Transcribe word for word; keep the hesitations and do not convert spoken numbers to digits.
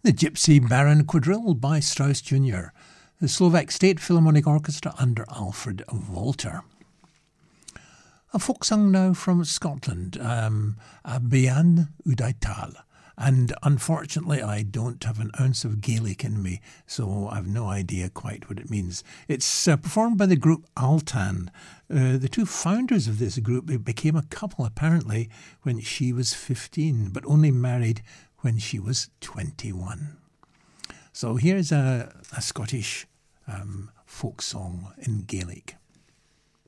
The Gypsy Baron Quadrille by Strauss Junior The Slovak State Philharmonic Orchestra under Alfred Walter. A folk song now from Scotland, um, a Bean Udaital. And unfortunately, I don't have an ounce of Gaelic in me, so I've no idea quite what it means. It's uh, performed by the group Altan. Uh, the two founders of this group became a couple, apparently, when she was fifteen, but only married when she was twenty-one. So here's a, a Scottish um, folk song in Gaelic.